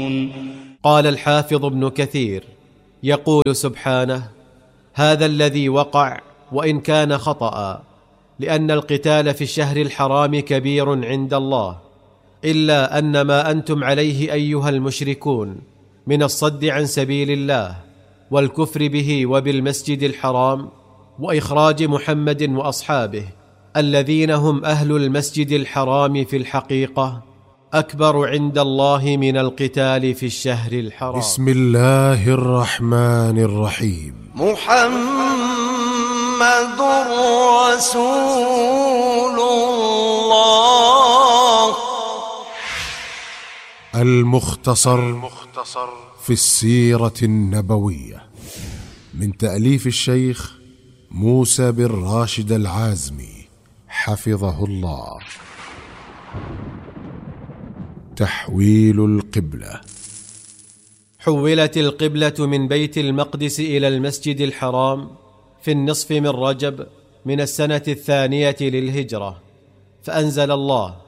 قال الحافظ ابن كثير يقول سبحانه: هذا الذي وقع وإن كان خطأ، لأن القتال في الشهر الحرام كبير عند الله، إلا أن ما أنتم عليه أيها المشركون من الصد عن سبيل الله والكفر به وبالمسجد الحرام وإخراج محمد وأصحابه الذين هم أهل المسجد الحرام في الحقيقة أكبر عند الله من القتال في الشهر الحرام. بسم الله الرحمن الرحيم. محمد رسول الله. المختصر في السيرة النبوية، من تأليف الشيخ موسى بن راشد العازمي حفظه الله. تحويل القبلة. حولت القبلة من بيت المقدس إلى المسجد الحرام في النصف من رجب من السنة 2 للهجرة، فأنزل الله: